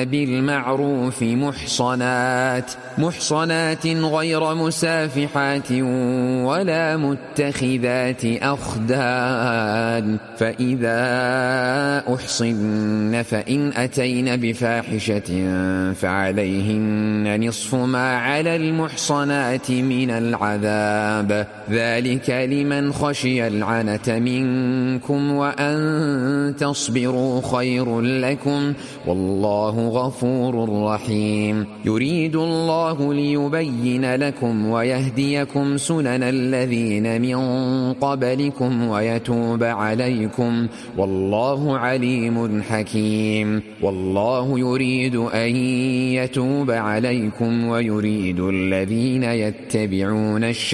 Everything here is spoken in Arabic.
بالمعروف محصنات غير مسافحات ولا متخذات أخدان، فإذا أحصن فإن أتين بفاحشة فعليهن نصف ما على المحصنات من العذاب، ذلك لمن خشي العنة منكم، وأن تصبروا خير لكم، والله غفور رحيم. يريد الله ليبين لكم ويهديكم سنن الذين من قبلكم ويتوب عليكم، والله عليم حكيم. والله يريد أن يتوب عليكم ويريد الذين يتبعون